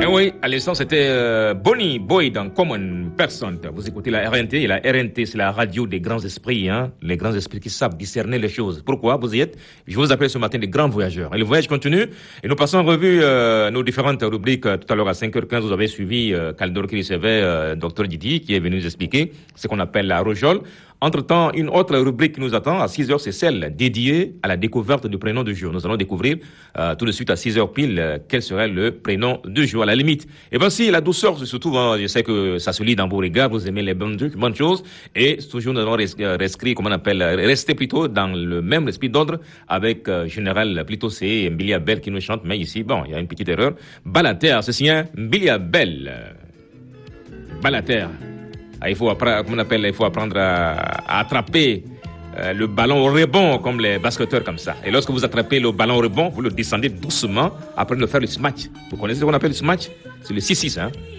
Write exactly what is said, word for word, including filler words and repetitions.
oui, à l'instant, c'était euh, Bonnie Boy dans Common Person. Vous écoutez la R N T, et la R N T, c'est la radio des grands esprits, hein, les grands esprits qui savent discerner les choses. Pourquoi vous y êtes? Je vous appelle ce matin des grands voyageurs. Et le voyage continue, et nous passons en revue euh, nos différentes rubriques. Tout à l'heure, à cinq heures quinze, vous avez suivi euh, Caldor qui recevait euh, Docteur Didi, qui est venu nous expliquer ce qu'on appelle la rojole. Entre-temps, une autre rubrique qui nous attend à six heures, c'est celle dédiée à la découverte du prénom du jour. Nous allons découvrir euh, tout de suite à six heures pile euh, quel serait le prénom du jour, à la limite. Et voici la douceur, surtout, hein, je sais que ça se lit dans vos regards, vous aimez les bonnes trucs, bonnes choses, et toujours nous allons rescrire, comment on appelle, rester plutôt dans le même esprit d'ordre avec euh, Général, plutôt c'est Mbilia Bel qui nous chante, mais ici, bon, il y a une petite erreur. Balater, c'est signé Mbilia Bel. Balater. Ah, il faut apprendre, comment on appelle, il faut apprendre à, à attraper euh, le ballon au rebond comme les basketteurs comme ça. Et lorsque vous attrapez le ballon au rebond, vous le descendez doucement après de faire le smash. Vous connaissez ce qu'on appelle le smash? C'est le six six, hein.